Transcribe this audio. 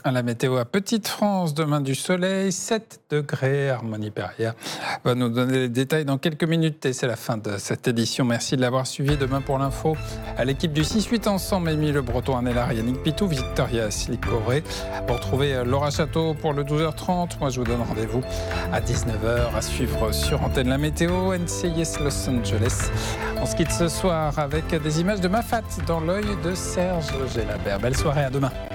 À la météo à Petite-France, demain du soleil, 7 degrés. Harmonie Perrière va nous donner les détails dans quelques minutes et c'est la fin de cette édition. Merci de l'avoir suivi. Demain pour l'info, à l'équipe du 6-8 ensemble, Émile Le Breton, Anne-Hélar, Yannick Pitou, Victoria Silicoré. Pour retrouver Laura Château pour le 12h30, moi je vous donne rendez-vous à 19h à suivre sur Antenne la météo, NCIS Los Angeles. On se quitte ce soir avec des images de Mafat dans l'œil de Serge Gélabert. Belle soirée, à demain.